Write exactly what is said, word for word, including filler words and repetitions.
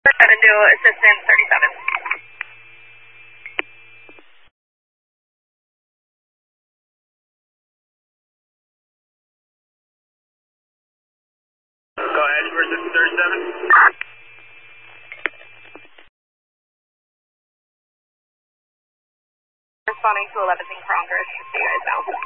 seven to assistant thirty-seven. Go ahead, for assistant thirty-seven. Responding to eleventh and Congress. See you guys now.